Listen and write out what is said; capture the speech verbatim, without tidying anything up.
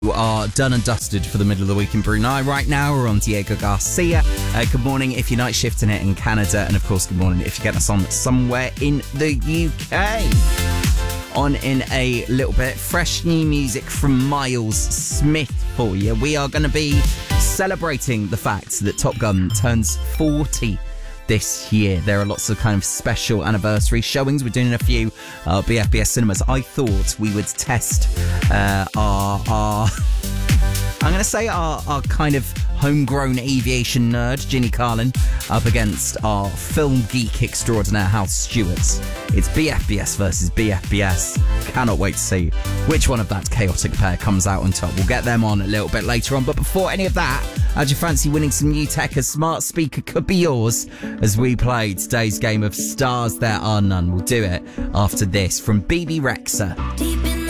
You are done and dusted for the middle of the week in Brunei. Right now, we're on Diego Garcia. Uh, good morning if you're night shifting it in Canada. And of course, good morning if you're getting us on somewhere in the U K. On in a little bit, fresh new music from Miles Smith for you. We are going to be celebrating the fact that Top Gun turns forty this year. There are lots of kind of special anniversary showings. We're doing a few uh, B F B S cinemas. I thought we would test uh, our, our I'm going to say our, our kind of homegrown aviation nerd, Ginny Carlin, up against our film geek extraordinaire, House Stewarts. It's B F B S versus B F B S. Cannot wait to see which one of that chaotic pair comes out on top. We'll get them on a little bit later on. But before any of that, how'd you fancy winning some new tech? A smart speaker could be yours as we play today's game of Stars There Are None. We'll do it after this from B B Rexha. Deep in